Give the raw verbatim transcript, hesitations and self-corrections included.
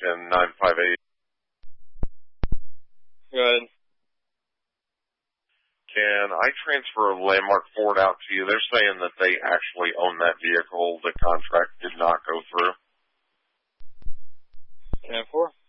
ten nine five eight. Go ahead. Can I transfer a Landmark Ford out to you? They're saying that they actually own that vehicle. The contract did not go through. ten four.